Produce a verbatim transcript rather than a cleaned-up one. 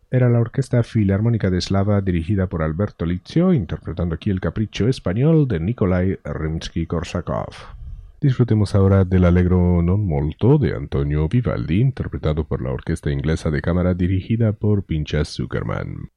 era la Orquesta Filarmónica de Slava dirigida por Alberto Lizio, interpretando aquí el Capricho español de Nikolai Rimsky-Korsakov. Disfrutemos ahora del Allegro non molto de Antonio Vivaldi, interpretado por la Orquesta Inglesa de Cámara dirigida por Pinchas Zukerman.